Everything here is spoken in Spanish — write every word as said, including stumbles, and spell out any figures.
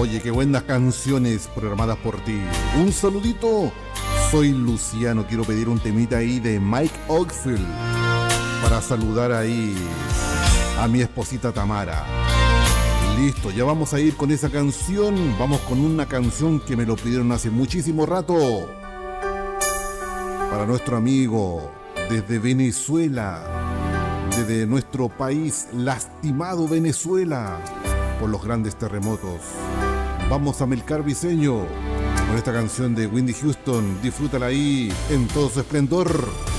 Oye, qué buenas canciones programadas por ti. Un saludito. Soy Luciano. Quiero pedir un temita ahí de Mike Oldfield para saludar ahí a mi esposita Tamara. Listo, ya vamos a ir con esa canción. Vamos con una canción que me lo pidieron hace muchísimo rato. Para nuestro amigo desde Venezuela, desde nuestro país lastimado Venezuela por los grandes terremotos. Vamos a Melcar Briceño con esta canción de Whitney Houston. Disfrútala ahí en todo su esplendor.